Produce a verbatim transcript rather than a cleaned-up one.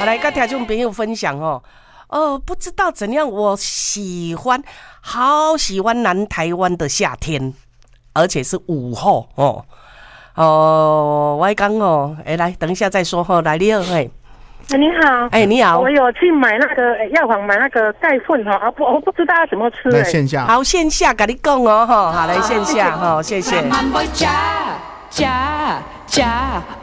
好，来跟听众朋友分享哦。哦，不知道怎样，我喜欢，好喜欢南台湾的夏天，而且是午后哦。哦，我讲哦，哎，来，等一下再说哈。来，你好，哎， 你好， 哎，你好， 我有去买那个药房买那个钙粉哈，啊不，我不知道要怎么吃。 在线下， 好，线下跟你讲哦，哈，好，来线下哈，谢谢。